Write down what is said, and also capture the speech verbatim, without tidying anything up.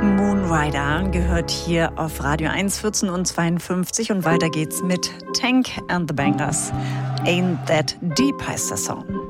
Moonrider gehört hier auf Radio eins, vierzehn und zweiundfünfzig und weiter geht's mit Tank and the Bangers. Ain't That Deep heißt der Song.